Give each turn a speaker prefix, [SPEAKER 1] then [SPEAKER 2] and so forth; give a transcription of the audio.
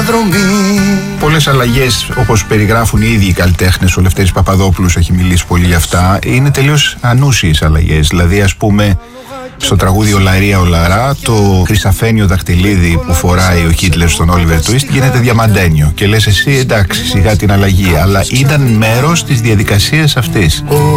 [SPEAKER 1] διαδρομή.
[SPEAKER 2] Πολλές αλλαγές, όπως περιγράφουν οι ίδιοι οι καλλιτέχνες, ο Λευτέρης Παπαδόπουλος έχει μιλήσει πολύ για αυτά, είναι τελείως ανούσιες αλλαγές. Δηλαδή, ας πούμε, στο τραγούδι «Ο Λαρία, ο Λαρά», το χρυσαφένιο δακτυλίδι που φοράει ο Χίτλερ στον Όλιβερ Τουίστ γίνεται διαμαντένιο. Και λες εσύ, εντάξει, σιγά την αλλαγή, αλλά ήταν μέρος της διαδικασίας αυτής.